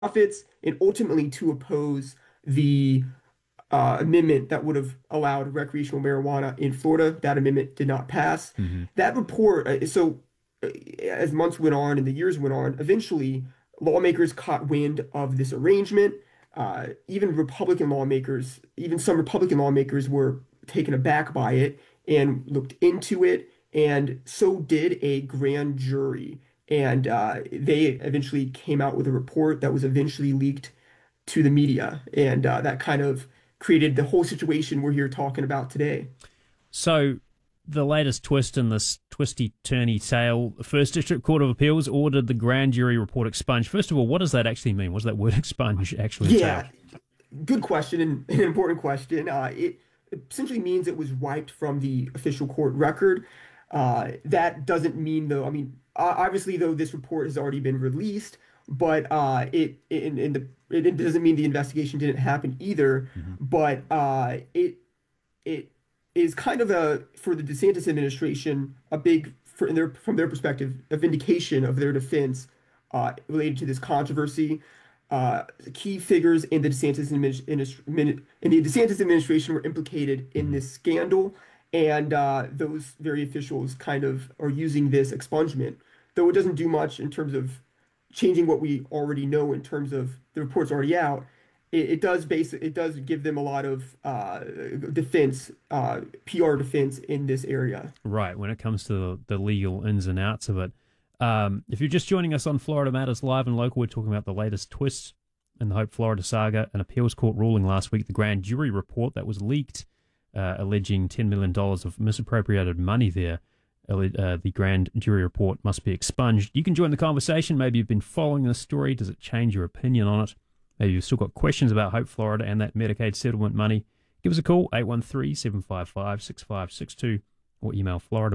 profits and ultimately to oppose the amendment that would have allowed recreational marijuana in Florida. That amendment did not pass. Hmm. That report, as months went on and the years went on, eventually lawmakers caught wind of this arrangement. Even some Republican lawmakers were taken aback by it and looked into it, and so did a grand jury. And they eventually came out with a report that was eventually leaked to the media, and that kind of created the whole situation we're here talking about today. So, the latest twist in this twisty-turny tale, the First District Court of Appeals ordered the grand jury report expunged. First of all, what does that actually mean? What does that word expunge actually entail? Yeah, good question and an important question. It essentially means it was wiped from the official court record. That doesn't mean, though, I mean, obviously, though, this report has already been released, but it doesn't mean the investigation didn't happen either. Hmm. But it is kind of for the DeSantis administration, a big, from their perspective, a vindication of their defense related to this controversy. Key figures in the DeSantis administration were implicated in Hmm. this scandal, and those very officials kind of are using this expungement, though it doesn't do much in terms of changing what we already know in terms of the reports already out. It does give them a lot of defense, PR defense in this area. Right, when it comes to the legal ins and outs of it. If you're just joining us on Florida Matters Live and Local, we're talking about the latest twists in the Hope Florida saga, an appeals court ruling last week, the grand jury report that was leaked, alleging $10 million of misappropriated money there. The grand jury report must be expunged. You can join the conversation. Maybe you've been following this story. Does it change your opinion on it? Maybe you've still got questions about Hope Florida and that Medicaid settlement money. Give us a call, 813-755-6562, or email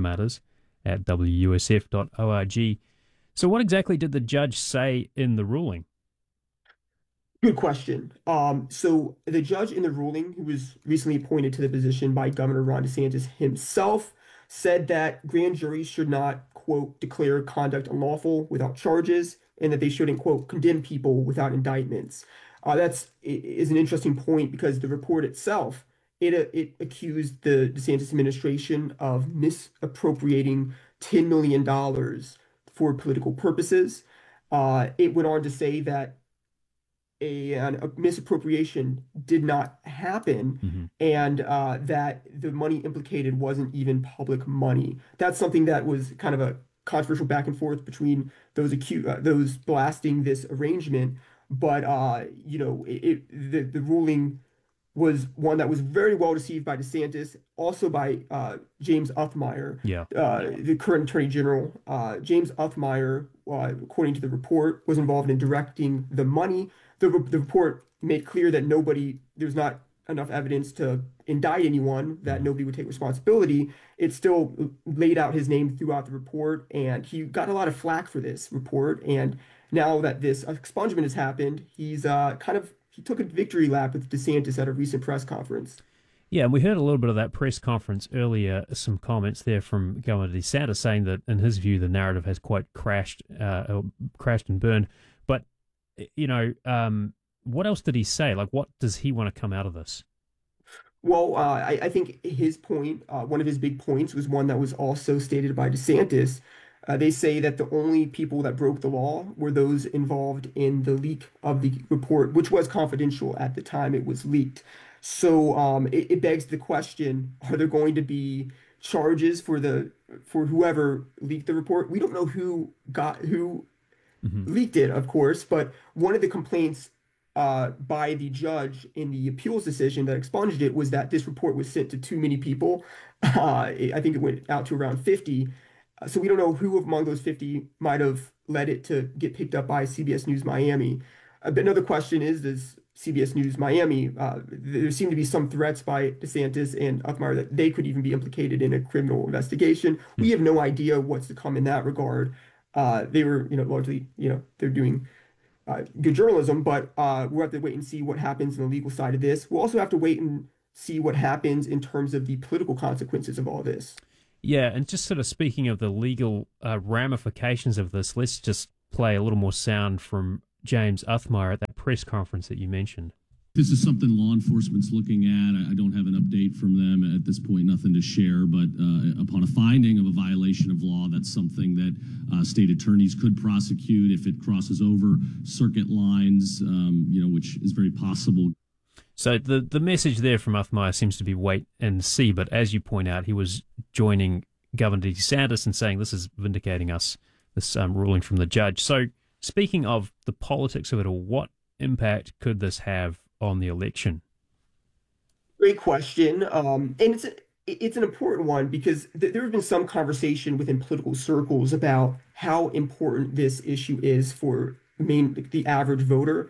floridamatters@wusf.org. So what exactly did the judge say in the ruling? Good question. So the judge in the ruling, who was recently appointed to the position by Governor Ron DeSantis himself, said that grand juries should not, quote, declare conduct unlawful without charges, and that they shouldn't, quote, condemn people without indictments. Is an interesting point because the report itself, it accused the DeSantis administration of misappropriating $10 million for political purposes. It went on to say that a misappropriation did not happen, Hmm. and that the money implicated wasn't even public money. That's something that was kind of a controversial back and forth between those blasting this arrangement. But the ruling was one that was very well received by DeSantis, also by James Uthmire, Yeah. the current Attorney General. James Uthmire, according to the report, was involved in directing the money. The report made clear that there's not enough evidence to indict anyone, that Hmm. nobody would take responsibility. It still laid out his name throughout the report, and he got a lot of flack for this report. And now that this expungement has happened, he took a victory lap with DeSantis at a recent press conference. Yeah, and we heard a little bit of that press conference earlier, some comments there from Governor DeSantis saying that, in his view, the narrative has quite crashed and burned. But, what else did he say? Like, what does he want to come out of this? Well, I think his point, one of his big points, was one that was also stated by DeSantis. They say that the only people that broke the law were those involved in the leak of the report, which was confidential at the time it was leaked. So it begs the question, are there going to be charges for whoever leaked the report? We don't know who Hmm. leaked it, of course, but one of the complaints by the judge in the appeals decision that expunged it was that this report was sent to too many people. I think it went out to around 50. So we don't know who among those 50 might have led it to get picked up by CBS News Miami. But another question is, does CBS News Miami, there seem to be some threats by DeSantis and Uthmire that they could even be implicated in a criminal investigation. We have no idea what's to come in that regard. They were, largely, they're doing good journalism, but we'll have to wait and see what happens in the legal side of this. We'll also have to wait and see what happens in terms of the political consequences of all this. Yeah, and just sort of speaking of the legal ramifications of this, let's just play a little more sound from James Uthmire at that press conference that you mentioned? This is something law enforcement's looking at. I don't have an update from them at this point, nothing to share, but upon a finding of a violation of law, that's something that state attorneys could prosecute if it crosses over circuit lines, which is very possible. So the message there from Uthmire seems to be wait and see, but as you point out, he was joining Governor DeSantis and saying this is vindicating us, this ruling from the judge. So speaking of the politics of it all, what impact could this have on the election? Great question. And it's an important one because there has been some conversation within political circles about how important this issue is for the average voter.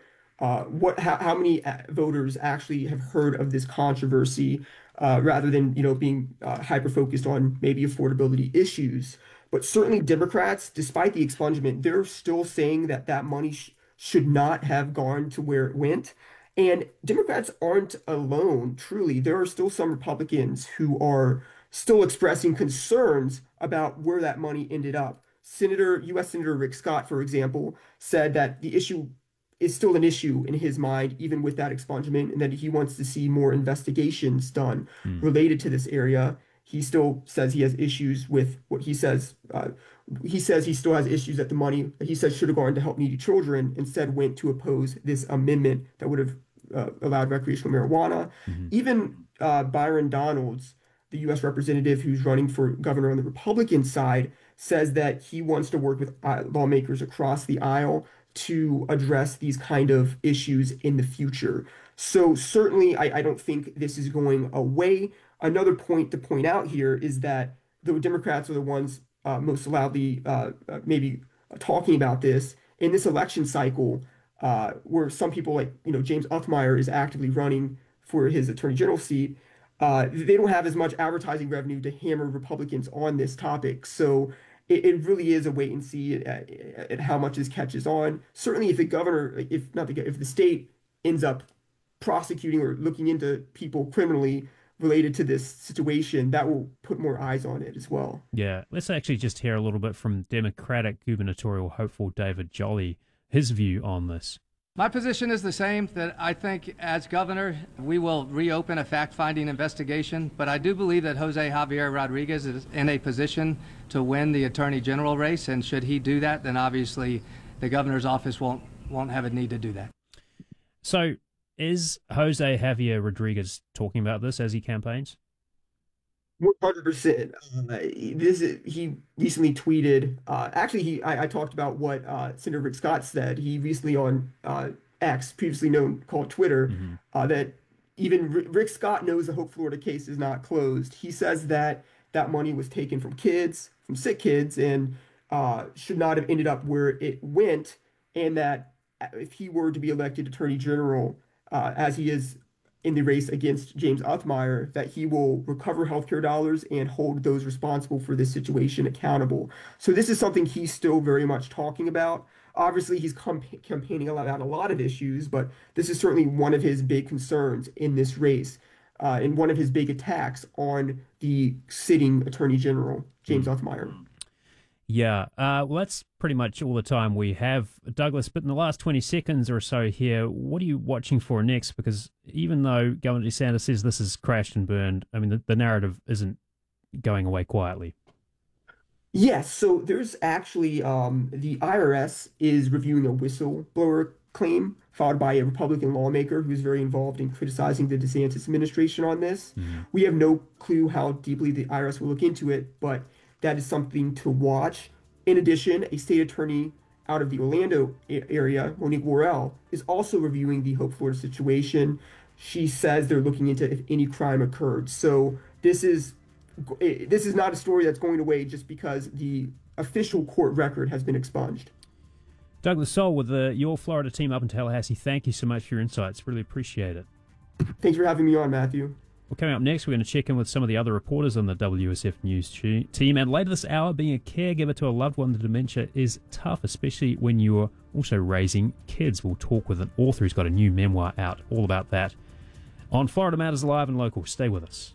How many voters actually have heard of this controversy rather than being hyper focused on maybe affordability issues. But certainly Democrats, despite the expungement, they're still saying that money should not have gone to where it went. And Democrats aren't alone, truly. There are still some Republicans who are still expressing concerns about where that money ended up. U.S. Senator Rick Scott, for example, said that the issue is still an issue in his mind, even with that expungement, and that he wants to see more investigations done related to this area. He still says he has issues with what he says. He says he still has issues that the money that he says should have gone to help needy children instead went to oppose this amendment that would have allowed recreational marijuana. Even Byron Donalds, the U.S. representative who's running for governor on the Republican side, says that he wants to work with lawmakers across the aisle to address these kind of issues in the future. So certainly, I don't think this is going away. Another point to point out here is that the Democrats are the ones most loudly maybe talking about this in this election cycle, where some people like James Uthmire is actively running for his attorney general seat. They don't have as much advertising revenue to hammer Republicans on this topic. So it really is a wait and see at how much this catches on. Certainly, if the state ends up prosecuting or looking into people criminally related to this situation, that will put more eyes on it as well. Yeah, let's actually just hear a little bit from Democratic gubernatorial hopeful David Jolly, his view on this. My position is the same, that I think as governor, we will reopen a fact-finding investigation, but I do believe that Jose Javier Rodriguez is in a position to win the attorney general race, and should he do that, then obviously the governor's office won't have a need to do that. So is Jose Javier Rodriguez talking about this as he campaigns? 100%. He recently tweeted. I talked about what Senator Rick Scott said. He recently on X, previously called Twitter, that even Rick Scott knows the Hope Florida case is not closed. He says that money was taken from sick kids, and should not have ended up where it went, and that if he were to be elected Attorney General, as he is in the race against James Uthmire, that he will recover healthcare dollars and hold those responsible for this situation accountable. So this is something he's still very much talking about. Obviously, he's campaigning about a lot of issues, but this is certainly one of his big concerns in this race, and one of his big attacks on the sitting Attorney General, James Uthmire. Yeah, well, that's pretty much all the time we have, Douglas. But in the last 20 seconds or so here, what are you watching for next? Because even though Governor DeSantis says this has crashed and burned, I mean, the narrative isn't going away quietly. Yes, so there's actually the IRS is reviewing a whistleblower claim filed by a Republican lawmaker who's very involved in criticizing the DeSantis administration on this. We have no clue how deeply the IRS will look into it, but that is something to watch. In addition, a state attorney out of the Orlando area, Monique Worrell, is also reviewing the Hope Florida situation. She says they're looking into if any crime occurred. So this is not a story that's going away just because the official court record has been expunged. Douglas Soul with your Florida team up in Tallahassee, thank you so much for your insights. Really appreciate it. Thanks for having me on, Matthew. Well, coming up next, we're going to check in with some of the other reporters on the WSF News team. And later this hour, being a caregiver to a loved one with dementia is tough, especially when you're also raising kids. We'll talk with an author who's got a new memoir out, all about that, on Florida Matters Live and Local. Stay with us.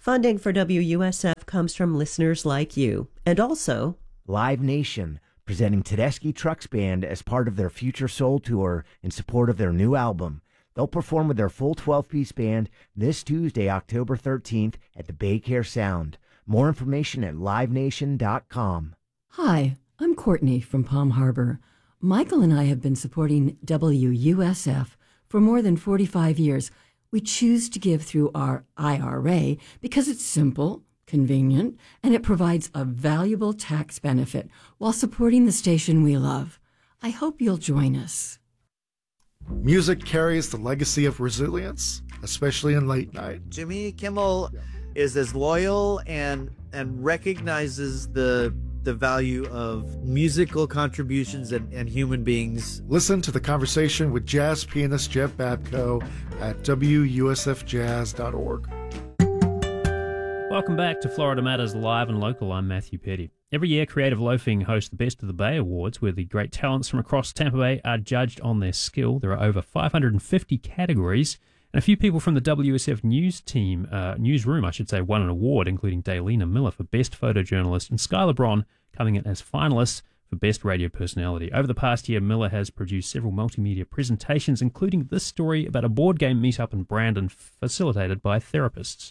Funding for WUSF comes from listeners like you, and also Live Nation, presenting Tedeschi Trucks Band as part of their Future Soul Tour in support of their new album. They'll perform with their full 12-piece band this Tuesday, October 13th at the Baycare Sound. More information at livenation.com. Hi, I'm Courtney from Palm Harbor. Michael and I have been supporting WUSF for more than 45 years. We choose to give through our IRA because it's simple, convenient, and it provides a valuable tax benefit while supporting the station we love. I hope you'll join us. Music carries the legacy of resilience, especially in late night. Jimmy Kimmel is as loyal and recognizes the value of musical contributions and human beings. Listen to the conversation with jazz pianist Jeff Babko at WUSFjazz.org. Welcome back to Florida Matters Live and Local. I'm Matthew Petty. Every year, Creative Loafing hosts the Best of the Bay Awards, where the great talents from across Tampa Bay are judged on their skill. There are over 550 categories, and a few people from the WSF newsroom, won an award, including Daylina Miller for Best Photojournalist and Skylar Braun coming in as finalists for Best Radio Personality. Over the past year, Miller has produced several multimedia presentations, including this story about a board game meetup in Brandon facilitated by therapists.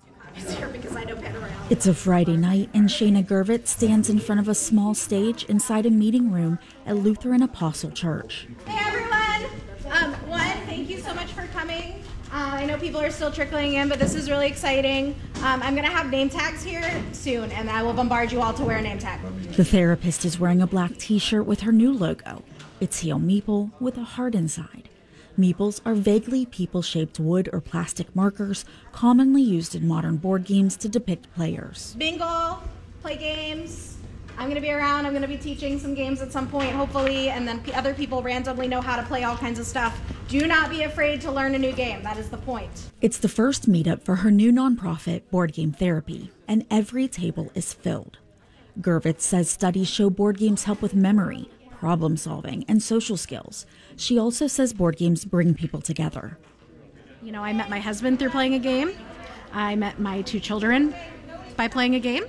It's a Friday night, and Shayna Gervitz stands in front of a small stage inside a meeting room at Lutheran Apostle Church. Hey everyone! Thank you so much for coming. I know people are still trickling in, but this is really exciting. I'm going to have name tags here soon, and I will bombard you all to wear a name tag. The therapist is wearing a black t-shirt with her new logo. It's Heal Meeple with a heart inside. Meeples are vaguely people-shaped wood or plastic markers commonly used in modern board games to depict players. Bingo, play games. I'm going to be around. I'm going to be teaching some games at some point, hopefully, and then other people randomly know how to play all kinds of stuff. Do not be afraid to learn a new game. That is the point. It's the first meetup for her new nonprofit, Board Game Therapy, and every table is filled. Gervitz says studies show board games help with memory, problem solving, and social skills. She also says board games bring people together. You know, I met my husband through playing a game. I met my 2 children by playing a game.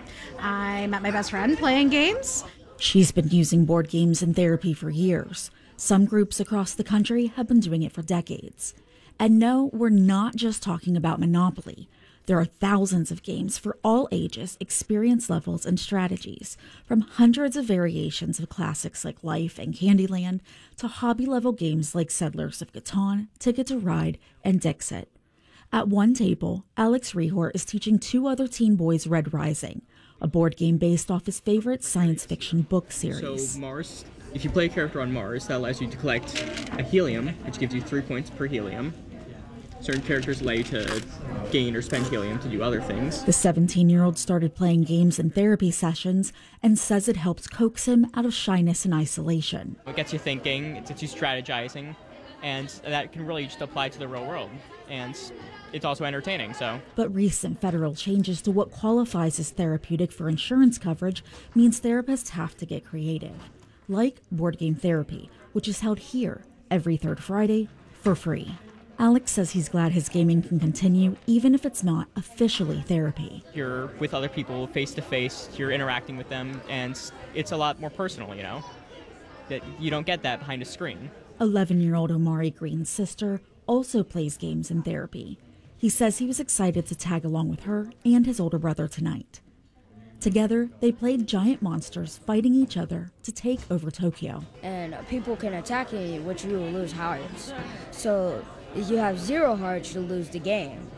I met my best friend playing games. She's been using board games in therapy for years. Some groups across the country have been doing it for decades. And no, we're not just talking about Monopoly. There are thousands of games for all ages, experience levels, and strategies, from hundreds of variations of classics like Life and Candyland to hobby-level games like Settlers of Catan, Ticket to Ride, and Dixit. At one table, Alex Rehor is teaching 2 other teen boys Red Rising, a board game based off his favorite science fiction book series. So Mars, if you play a character on Mars, that allows you to collect a helium, which gives you 3 points per helium. Certain characters allow you to gain or spend helium to do other things. The 17-year-old started playing games in therapy sessions and says it helps coax him out of shyness and isolation. It gets you thinking, it gets you strategizing, and that can really just apply to the real world. And it's also entertaining, so. But recent federal changes to what qualifies as therapeutic for insurance coverage means therapists have to get creative. Like Board Game Therapy, which is held here every 3rd Friday for free. Alex says he's glad his gaming can continue, even if it's not officially therapy. You're with other people face to face, you're interacting with them, and it's a lot more personal, you know? That you don't get that behind a screen. 11-year-old Omari Green's sister also plays games in therapy. He says he was excited to tag along with her and his older brother tonight. Together, they played giant monsters fighting each other to take over Tokyo. And people can attack you, which you will lose hearts. So if you have 0 hearts, you'll lose the game.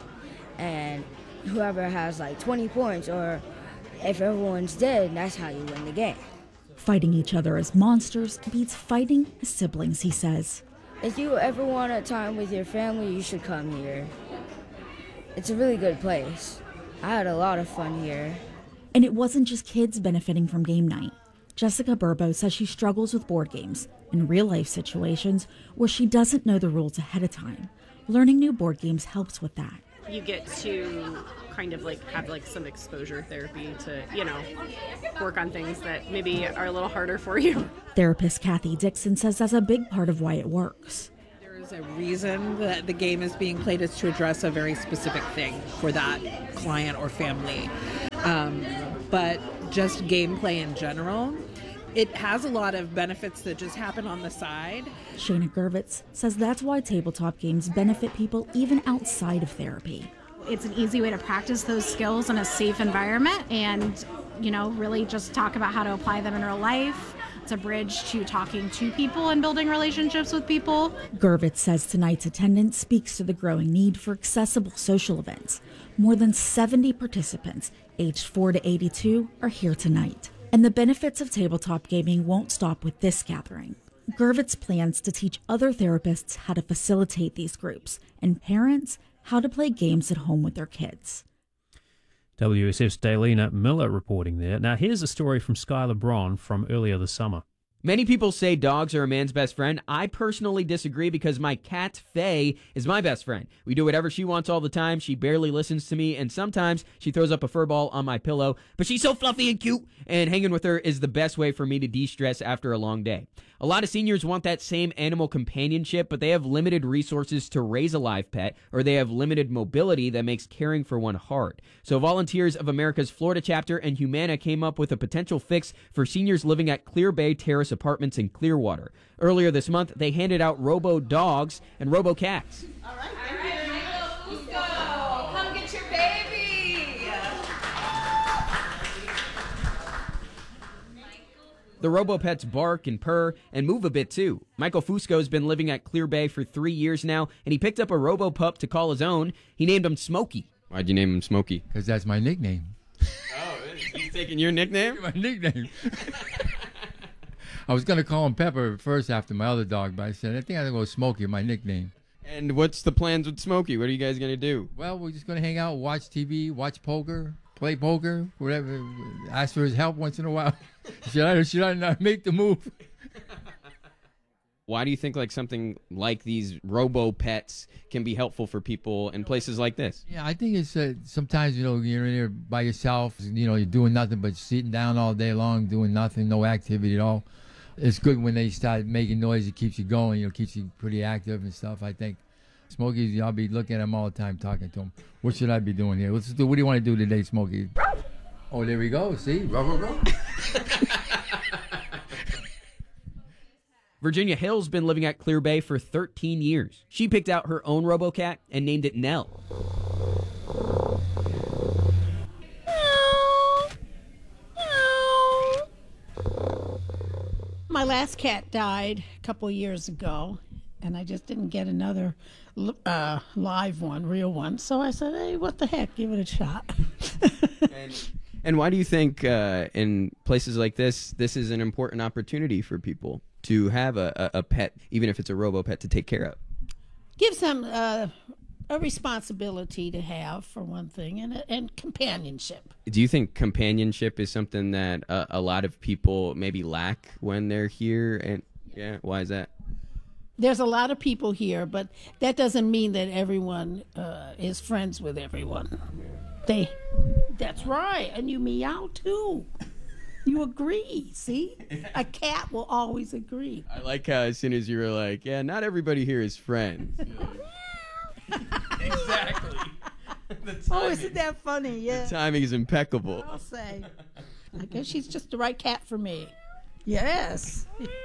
And whoever has like 20 points, or if everyone's dead, that's how you win the game. Fighting each other as monsters beats fighting as siblings, he says. If you ever want a time with your family, you should come here. It's a really good place. I had a lot of fun here. And it wasn't just kids benefiting from game night. Jessica Burbo says she struggles with board games in real-life situations where she doesn't know the rules ahead of time. Learning new board games helps with that. You get to kind of like have like some exposure therapy to, you know, work on things that maybe are a little harder for you. Therapist Kathy Dixon says that's a big part of why it works. There's There's a reason that the game is being played is to address a very specific thing for that client or family. But just gameplay in general, it has a lot of benefits that just happen on the side. Shayna Gervitz says that's why tabletop games benefit people even outside of therapy. It's an easy way to practice those skills in a safe environment and, really just talk about how to apply them in real life. It's a bridge to talking to people and building relationships with people. Gervitz says tonight's attendance speaks to the growing need for accessible social events. More than 70 participants, aged 4 to 82, are here tonight. And the benefits of tabletop gaming won't stop with this gathering. Gervitz plans to teach other therapists how to facilitate these groups and parents how to play games at home with their kids. WSF's Daylina Miller reporting there. Now, here's a story from Skylar Braun from earlier this summer. Many people say dogs are a man's best friend. I personally disagree because my cat, Faye, is my best friend. We do whatever she wants all the time. She barely listens to me, and sometimes she throws up a fur ball on my pillow. But she's so fluffy and cute, and hanging with her is the best way for me to de-stress after a long day. A lot of seniors want that same animal companionship, but they have limited resources to raise a live pet, or they have limited mobility that makes caring for one hard. So volunteers of America's Florida chapter and Humana came up with a potential fix for seniors living at Clear Bay Terrace Apartments in Clearwater. Earlier this month, they handed out Robo Dogs and Robo Cats. All right, Michael Fusco, come get your baby. The Robo-Pets bark and purr and move a bit too. Michael Fusco's been living at Clear Bay for 3 years now, and he picked up a Robo-Pup to call his own. He named him Smokey. Why'd you name him Smokey? Because that's my nickname. Oh, he's taking your nickname? My nickname. I was going to call him Pepper first after my other dog, but I said, I think I'm going to go Smokey, my nickname. And what's the plans with Smokey? What are you guys going to do? Well, we're just going to hang out, watch TV, watch poker, play poker, whatever. Ask for his help once in a while. Should I not make the move? Why do you think something like these Robo-Pets can be helpful for people in places like this? Yeah, I think it's sometimes, you're in there by yourself, you're doing nothing but sitting down all day long, doing nothing, no activity at all. It's good when they start making noise. It keeps you going, keeps you pretty active and stuff, I think. Smokey, I'll be looking at him all the time, talking to him. What should I be doing here? What do you want to do today, Smokey? Oh, there we go. See? Virginia Hill's been living at Clear Bay for 13 years. She picked out her own RoboCat and named it Nell. My last cat died a couple years ago, and I just didn't get another live one, real one. So I said, hey, what the heck, give it a shot. And why do you think in places like this is an important opportunity for people to have a pet, even if it's a robo-pet, to take care of? Gives them a responsibility to have, for one thing, and companionship. Do you think companionship is something that a lot of people maybe lack when they're here? And yeah, why is that? There's a lot of people here, but that doesn't mean that everyone is friends with everyone. That's right, and you meow too. You agree, see? A cat will always agree. I like how as soon as you were like, yeah, not everybody here is friends. Exactly. Oh, isn't that funny? Yeah. The timing is impeccable. I'll say. I guess she's just the right cat for me. Yes.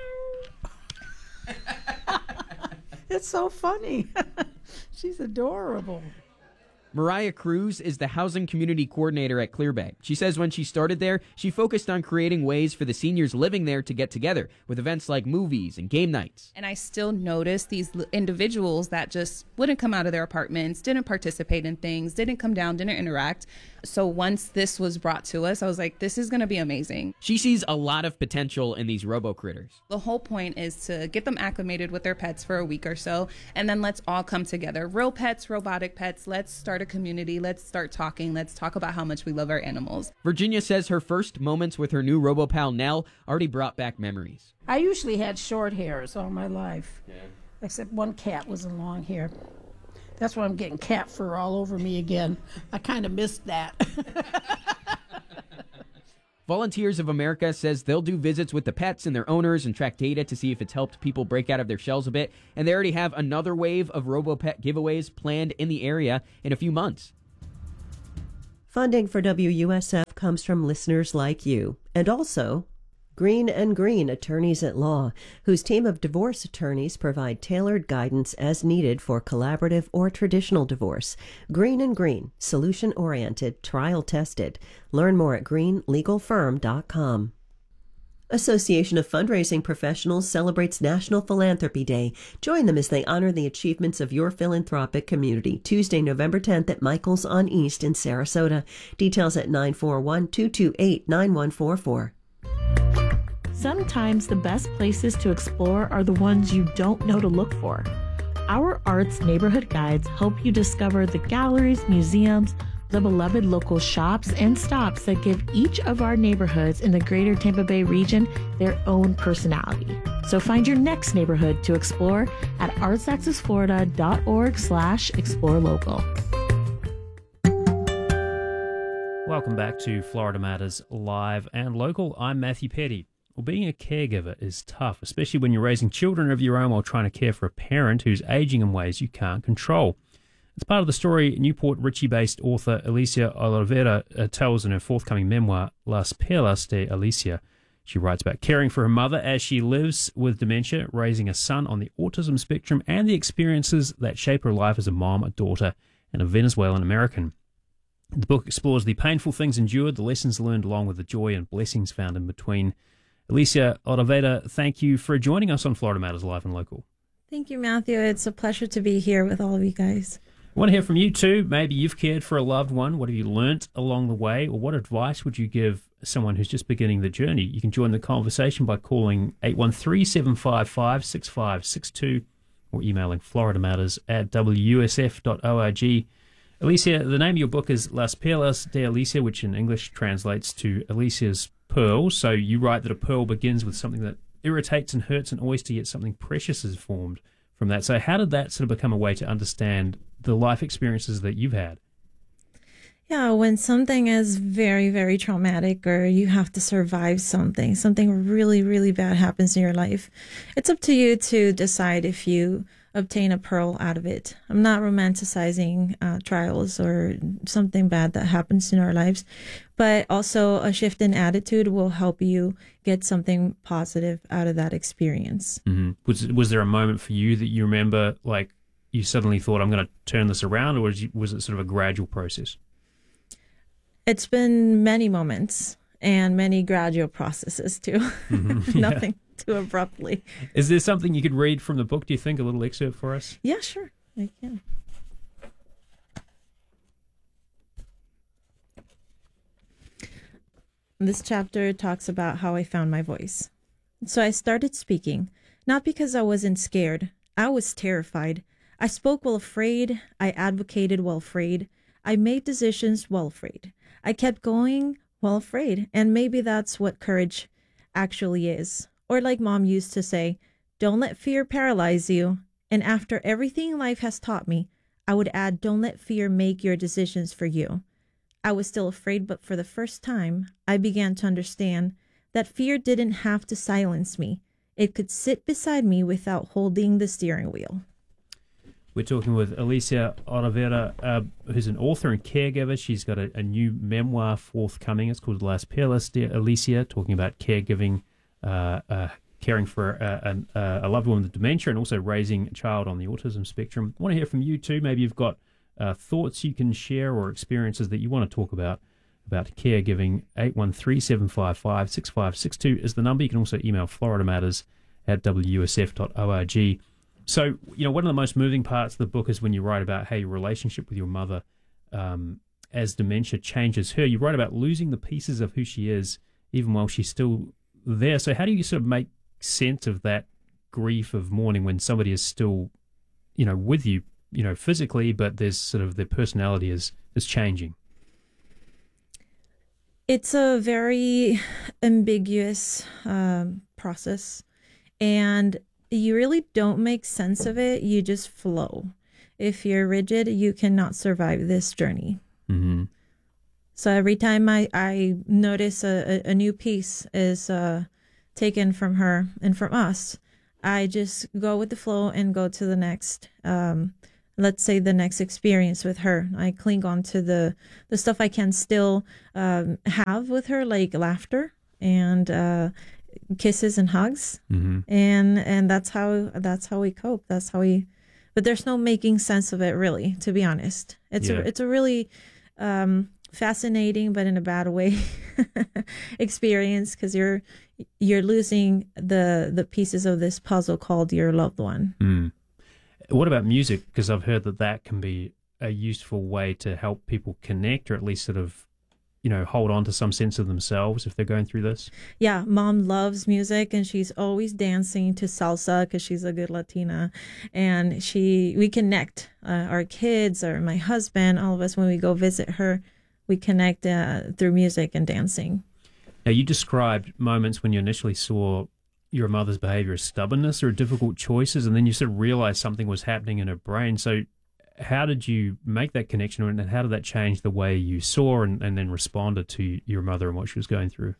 It's so funny. She's adorable. Mariah Cruz is the housing community coordinator at Clear Bay. She says when she started there, she focused on creating ways for the seniors living there to get together with events like movies and game nights. And I still noticed these individuals that just wouldn't come out of their apartments, didn't participate in things, didn't come down, didn't interact. So once this was brought to us, I was like, this is going to be amazing. She sees a lot of potential in these robo-critters. The whole point is to get them acclimated with their pets for a week or so, and then let's all come together. Real pets, robotic pets, let's start a community, let's start talking, let's talk about how much we love our animals. Virginia says her first moments with her new RoboPal Nell already brought back memories. I usually had short hairs all my life, except one cat was in long hair. That's why I'm getting cat fur all over me again. I kind of missed that. Volunteers of America says they'll do visits with the pets and their owners and track data to see if it's helped people break out of their shells a bit. And they already have another wave of RoboPet giveaways planned in the area in a few months. Funding for WUSF comes from listeners like you, and also Green and Green Attorneys at Law, whose team of divorce attorneys provide tailored guidance as needed for collaborative or traditional divorce. Green and Green, solution-oriented, trial-tested. Learn more at greenlegalfirm.com. Association of Fundraising Professionals celebrates National Philanthropy Day. Join them as they honor the achievements of your philanthropic community. Tuesday, November 10th at Michael's on East in Sarasota. Details at 941-228-9144. Sometimes the best places to explore are the ones you don't know to look for. Our Arts Neighborhood Guides help you discover the galleries, museums, the beloved local shops and stops that give each of our neighborhoods in the greater Tampa Bay region their own personality. So find your next neighborhood to explore at artsaccessflorida.org/explore local. Welcome back to Florida Matters Live and Local. I'm Matthew Petty. Well, being a caregiver is tough, especially when you're raising children of your own while trying to care for a parent who's aging in ways you can't control. As part of the story, Newport Richie-based author Alicia Oliveira tells in her forthcoming memoir, Las Perlas de Alicia. She writes about caring for her mother as she lives with dementia, raising a son on the autism spectrum, and the experiences that shape her life as a mom, a daughter, and a Venezuelan American. The book explores the painful things endured, the lessons learned, along with the joy and blessings found in between. Alicia Oliveira, thank you for joining us on Florida Matters Live and Local. Thank you, Matthew. It's a pleasure to be here with all of you guys. I want to hear from you too. Maybe you've cared for a loved one. What have you learnt along the way? Or what advice would you give someone who's just beginning the journey? You can join the conversation by calling 813-755-6562 or emailing floridamatters@wusf.org. Alicia, the name of your book is Las Perlas de Alicia, which in English translates to Alicia's Pearl. So you write that a pearl begins with something that irritates and hurts an oyster, yet something precious is formed from that. So how did that sort of become a way to understand the life experiences that you've had? Yeah, when something is very, very traumatic or you have to survive something really, really bad happens in your life, it's up to you to decide if you obtain a pearl out of it. I'm not romanticizing trials or something bad that happens in our lives, but also a shift in attitude will help you get something positive out of that experience. Mm-hmm. Was there a moment for you that you remember, like you suddenly thought, I'm going to turn this around, or was it sort of a gradual process? It's been many moments and many gradual processes too. Mm-hmm. Yeah. Nothing too abruptly. Is there something you could read from the book, do you think? A little excerpt for us? Yeah, sure. I can. This chapter talks about how I found my voice. So I started speaking, not because I wasn't scared. I was terrified. I spoke while afraid. I advocated while afraid. I made decisions while afraid. I kept going while afraid. And maybe that's what courage actually is. Or like Mom used to say, don't let fear paralyze you. And after everything life has taught me, I would add, don't let fear make your decisions for you. I was still afraid, but for the first time, I began to understand that fear didn't have to silence me. It could sit beside me without holding the steering wheel. We're talking with Alicia Oliveira, who's an author and caregiver. She's got a new memoir forthcoming. It's called Las Perlas de Alicia, talking about caregiving, caring for a loved one with dementia and also raising a child on the autism spectrum. I want to hear from you too. Maybe you've got thoughts you can share or experiences that you want to talk about caregiving. 813-755-6562 is the number. You can also email floridamatters@wusf.org. So, one of the most moving parts of the book is when you write about how your relationship with your mother as dementia changes her. You write about losing the pieces of who she is even while she's still there. So how do you sort of make sense of that grief of mourning when somebody is still, with you, physically, but there's sort of their personality is changing? It's a very ambiguous process, and you really don't make sense of it. You just flow. If you're rigid, you cannot survive this journey. Mm-hmm. So every time I notice a new piece is taken from her and from us, I just go with the flow and go to the next, let's say the next experience with her. I cling on to the stuff I can still have with her, like laughter and kisses and hugs. And that's how we cope. But there's no making sense of it, really, to be honest. It's a really fascinating, but in a bad way, experience, because you're losing the pieces of this puzzle called your loved one. What about music? Because I've heard that can be a useful way to help people connect, or at least sort of, hold on to some sense of themselves if they're going through this. Yeah, Mom loves music, and she's always dancing to salsa because she's a good Latina, and we connect. Our kids, or my husband, all of us, when we go visit her, we connect through music and dancing. Now, you described moments when you initially saw your mother's behavior as stubbornness or difficult choices, and then you sort of realized something was happening in her brain. So how did you make that connection, and how did that change the way you saw and then responded to your mother and what she was going through?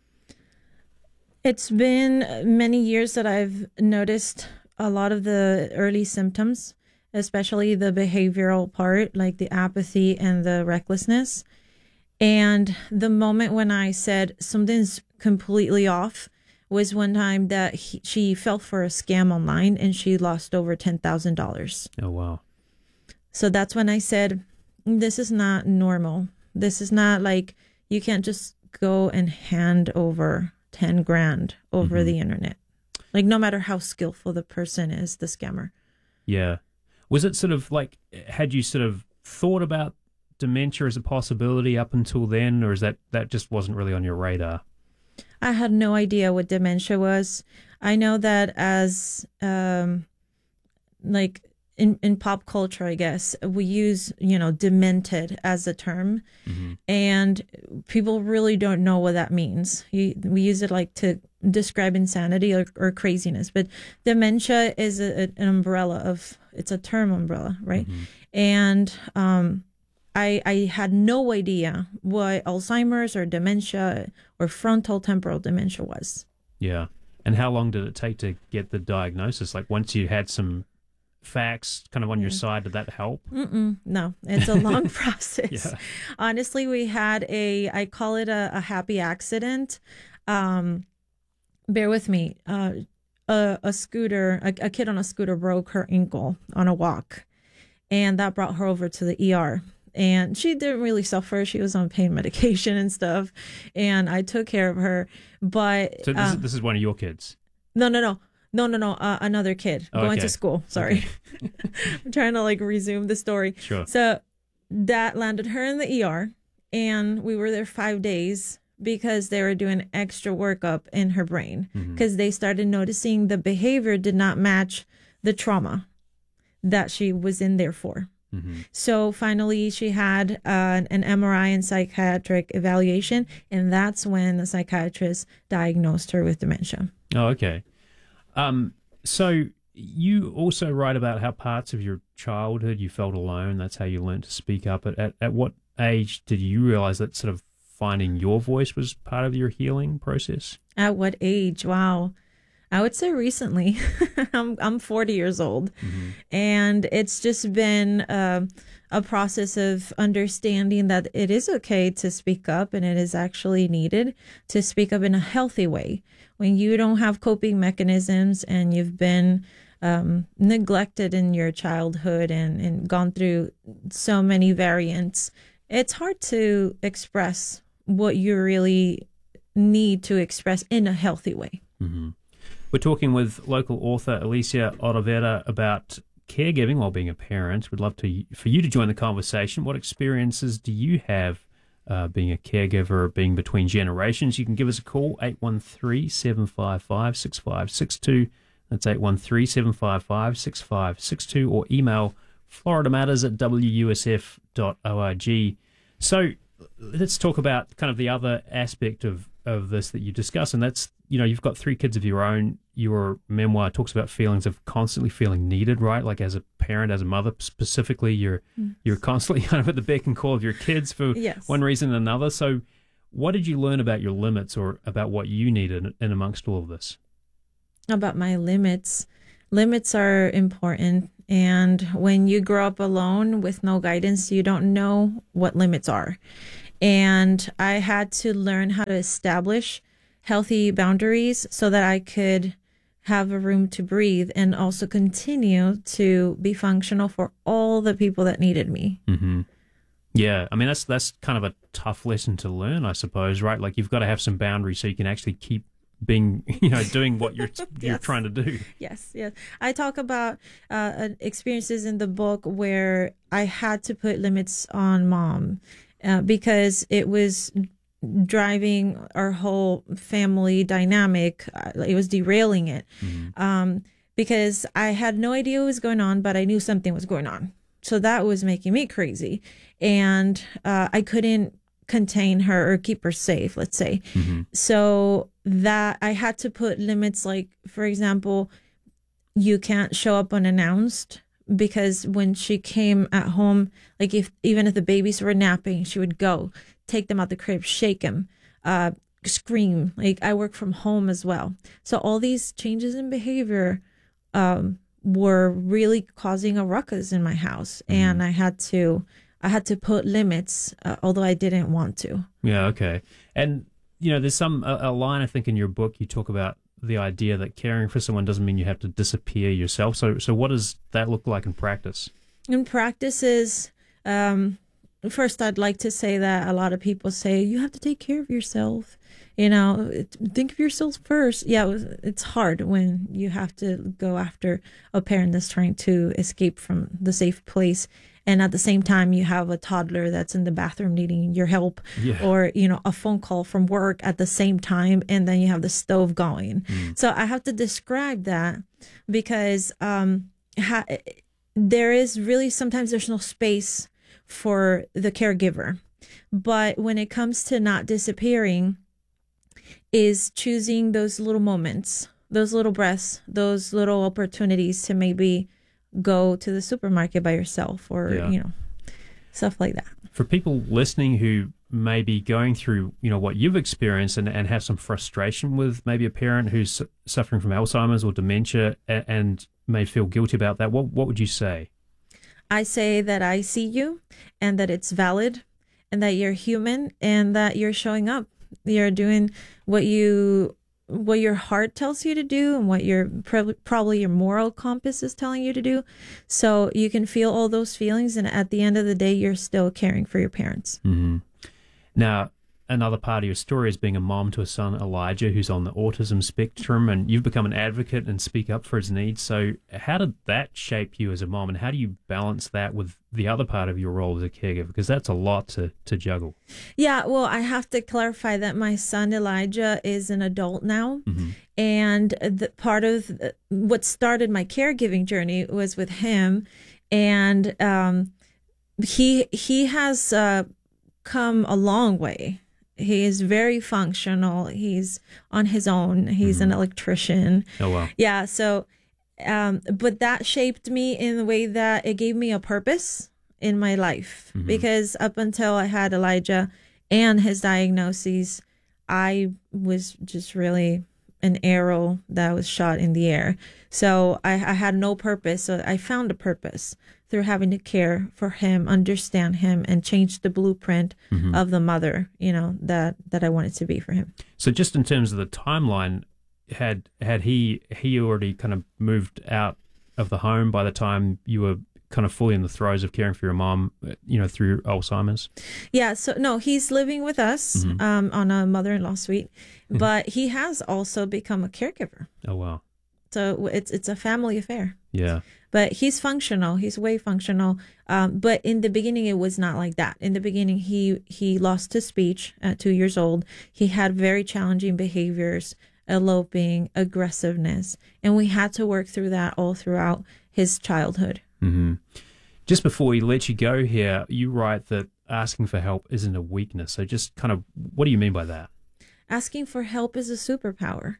It's been many years that I've noticed a lot of the early symptoms, especially the behavioral part, like the apathy and the recklessness. And the moment when I said something's completely off was one time that she fell for a scam online and she lost over $10,000. Oh, wow. So that's when I said, this is not normal. This is not like, you can't just go and hand over 10 grand over the internet. Like, no matter how skillful the person is, the scammer. Yeah. Was it sort of like, had you sort of thought about dementia as a possibility up until then, or is that just wasn't really on your radar? I had no idea what dementia was. I know that as like in pop culture, I guess, we use, demented as a term, and people really don't know what that means. We use it like to describe insanity or craziness, but dementia is an umbrella it's a term umbrella, right? And I had no idea what Alzheimer's or dementia or frontal temporal dementia was. Yeah. And how long did it take to get the diagnosis? Like, once you had some facts kind of on your side, did that help? No, it's a long process. Yeah. Honestly, we had I call it a happy accident. Bear with me. A kid on a scooter broke her ankle on a walk, and that brought her over to the ER. And she didn't really suffer. She was on pain medication and stuff, and I took care of her. But so this is one of your kids? No. Another kid going to school. Sorry. Okay. I'm trying to resume the story. Sure. So that landed her in the ER, and we were there 5 days because they were doing extra workup in her brain, because they started noticing the behavior did not match the trauma that she was in there for. So finally she had an MRI and psychiatric evaluation, and that's when the psychiatrist diagnosed her with dementia. Oh, okay. So you also write about how parts of your childhood you felt alone. That's how you learned to speak up. At what age did you realize that sort of finding your voice was part of your healing process? At what age? Wow. I would say recently. I'm 40 years old, and it's just been a process of understanding that it is okay to speak up, and it is actually needed to speak up in a healthy way. When you don't have coping mechanisms and you've been neglected in your childhood and gone through so many variants, it's hard to express what you really need to express in a healthy way. We're talking with local author Alicia Oliveira about caregiving while being a parent. We'd love for you to join the conversation. What experiences do you have being a caregiver, being between generations? You can give us a call, 813-755-6562. That's 813-755-6562, or email floridamatters@wusf.org. So let's talk about kind of the other aspect of this that you discuss, and that's, you've got 3 kids of your own. your memoir talks about feelings of constantly feeling needed, right? Like as a parent, as a mother specifically, you're constantly kind of at the beck and call of your kids for Yes. one reason or another. So what did you learn about your limits or about what you needed in amongst all of this? About my limits. Limits are important. And when you grow up alone with no guidance, you don't know what limits are. And I had to learn how to establish healthy boundaries so that I could have a room to breathe and also continue to be functional for all the people that needed me. Mm-hmm. Yeah, I mean, that's kind of a tough lesson to learn, I suppose, right? Like you've got to have some boundaries so you can actually keep being, doing what you're Yes. trying to do. Yes. I talk about experiences in the book where I had to put limits on mom because it was driving our whole family dynamic. It was derailing it because I had no idea what was going on, but I knew something was going on. So that was making me crazy. And I couldn't contain her or keep her safe, let's say. So that I had to put limits, like, for example, you can't show up unannounced, because when she came at home, like even if the babies were napping, she would go take them out the crib, shake them, scream. Like, I work from home as well. So all these changes in behavior were really causing a ruckus in my house. And I had to put limits, although I didn't want to. Yeah, okay. And, there's a line, I think, in your book, you talk about the idea that caring for someone doesn't mean you have to disappear yourself. So what does that look like in practice? In practices, first, I'd like to say that a lot of people say, you have to take care of yourself. Think of yourself first. Yeah, it's hard when you have to go after a parent that's trying to escape from the safe place. And at the same time, you have a toddler that's in the bathroom needing your help, or, a phone call from work at the same time. And then you have the stove going. So I have to describe that because there is really, sometimes there's no space for the caregiver. But when it comes to not disappearing, is choosing those little moments, those little breaths, those little opportunities to maybe go to the supermarket by yourself, or stuff like that. For people listening who may be going through what you've experienced and have some frustration with maybe a parent who's suffering from Alzheimer's or dementia and may feel guilty about that, what would you say? I say that I see you and that it's valid and that you're human and that you're showing up. You're doing what your heart tells you to do and what your probably your moral compass is telling you to do. So you can feel all those feelings, and at the end of the day, you're still caring for your parents. Mm-hmm. Now, another part of your story is being a mom to a son, Elijah, who's on the autism spectrum, and you've become an advocate and speak up for his needs. So how did that shape you as a mom, and how do you balance that with the other part of your role as a caregiver? Because that's a lot to juggle. Yeah, well, I have to clarify that my son Elijah is an adult now. And the part of what started my caregiving journey was with him. And he has come a long way. He is very functional. He's on his own. He's an electrician. Oh, wow. Yeah. So, but that shaped me in the way that it gave me a purpose in my life, because up until I had Elijah and his diagnoses, I was just really an arrow that was shot in the air. So I had no purpose. So I found a purpose through having to care for him, understand him, and change the blueprint of the mother, that I wanted to be for him. So just in terms of the timeline, had he already kind of moved out of the home by the time you were kind of fully in the throes of caring for your mom, through Alzheimer's? Yeah, so no, he's living with us on a mother-in-law suite, but he has also become a caregiver. Oh, wow. So it's a family affair. Yeah. But he's functional. He's way functional. But in the beginning, it was not like that. In the beginning, he lost his speech at 2 years old. He had very challenging behaviors, eloping, aggressiveness. And we had to work through that all throughout his childhood. Just before we let you go here, you write that asking for help isn't a weakness. So just kind of, what do you mean by that? Asking for help is a superpower.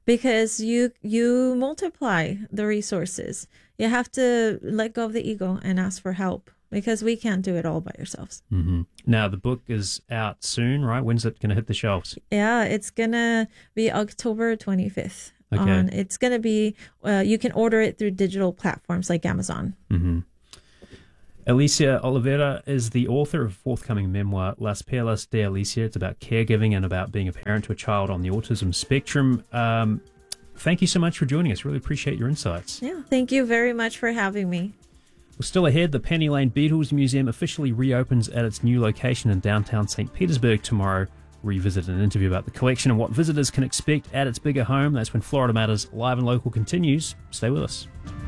because you multiply the resources. You have to let go of the ego and ask for help, because we can't do it all by ourselves. Mm-hmm. Now, the book is out soon, right? When's it going to hit the shelves? Yeah, it's gonna be October 25th. Okay. It's gonna be you can order it through digital platforms like Amazon. Mm-hmm. Alicia Oliveira is the author of a forthcoming memoir, Las Perlas de Alicia. It's about caregiving and about being a parent to a child on the autism spectrum. Thank you so much for joining us. Really appreciate your insights. Yeah, thank you very much for having me. Well, still ahead, the Penny Lane Beatles Museum officially reopens at its new location in downtown St. Petersburg tomorrow. Revisit an interview about the collection and what visitors can expect at its bigger home. That's when Florida Matters Live and Local continues. Stay with us.